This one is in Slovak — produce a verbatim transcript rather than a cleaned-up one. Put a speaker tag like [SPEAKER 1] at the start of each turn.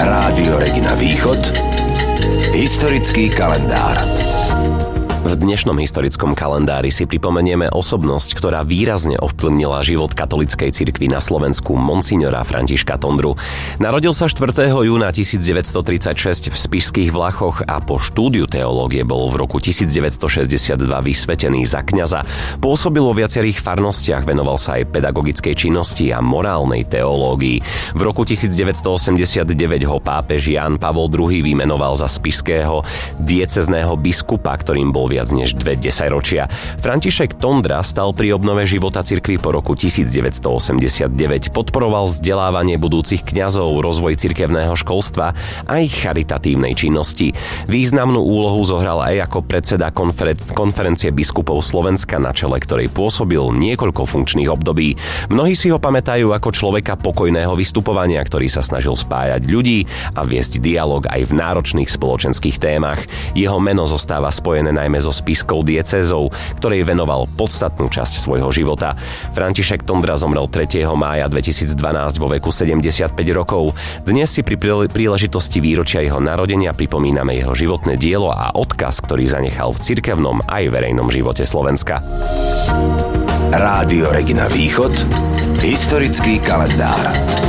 [SPEAKER 1] Rádio Regina Východ. Historický kalendár.
[SPEAKER 2] V dnešnom historickom kalendári si pripomenieme osobnosť, ktorá výrazne ovplyvnila život katolíckej cirkvi na Slovensku, monsignora Františka Tondru. Narodil sa štvrtého júna tisícdeväťstotridsaťšesť v Spišských Vlachoch a po štúdiu teológie bol v roku tisícdeväťstošesťdesiatdva vysvetený za kňaza. Pôsobil vo viacerých farnostiach, venoval sa aj pedagogickej činnosti a morálnej teológii. V roku tisícdeväťstoosemdesiatdeväť ho pápež Ján Pavol druhý vymenoval za spišského diecézneho biskupa, ktorým bol viac než dve desaťročia. František Tondra stal pri obnove života cirkvi po roku tisícdeväťstoosemdesiatdeväť, podporoval vzdelávanie budúcich kňazov, rozvoj cirkevného školstva aj charitatívnej činnosti. Významnú úlohu zohral aj ako predseda konferen- konferencie biskupov Slovenska, na čele ktorej pôsobil niekoľko funkčných období. Mnohí si ho pamätajú ako človeka pokojného vystupovania, ktorý sa snažil spájať ľudí a viesť dialog aj v náročných spoločenských témach. Jeho meno zostáva spojené najmä so spišskou diecézou, ktorej venoval podstatnú časť svojho života. František Tondra zomrel tretieho mája dvetisícdvanásť vo veku sedemdesiatpäť rokov. Dnes si pri príležitosti výročia jeho narodenia pripomíname jeho životné dielo a odkaz, ktorý zanechal v cirkevnom aj verejnom živote Slovenska.
[SPEAKER 1] Rádio Regina Východ. Historický kalendár.